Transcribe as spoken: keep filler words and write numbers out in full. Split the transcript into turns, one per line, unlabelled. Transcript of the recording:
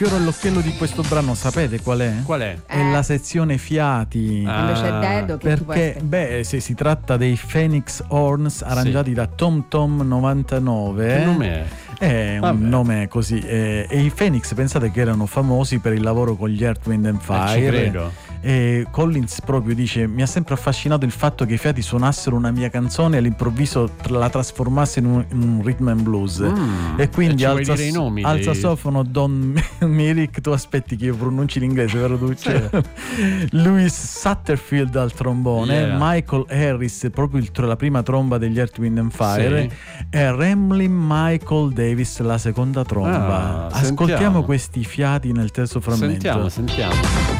fiore all'occhiello di questo brano, sapete qual è?
Qual è?
È
Eh.
la sezione fiati.
Ah.
Invece è Dedo che tu puoi
Perché,
aspettare.
beh, se si tratta dei Phoenix Horns arrangiati
Sì.
da Tom Tom novantanove.
Che nome è?
È un
Vabbè.
nome così. eh, e i Phoenix, pensate che erano famosi per il lavoro con gli Earth, Wind and
Eh, ci
Fire.
credo.
E Collins proprio dice: mi ha sempre affascinato il fatto che i Fiati suonassero una mia canzone e all'improvviso tra- la trasformasse in un, in un rhythm and blues.
Mm.
E quindi
ci vuoi
alza,
dire i nomi
al
dei-
sassofono Don Myrick, tu aspetti che io pronunci l'inglese, vero tu?
Sì.
Louis Satterfield al trombone,
Yeah.
Michael Harris proprio il tro- la prima tromba degli Earth, Wind and Fire,
Sì.
e Ramlin Michael Davis la seconda tromba.
Ah,
Ascoltiamo
sentiamo.
questi fiati nel terzo frammento.
Sentiamo, sentiamo.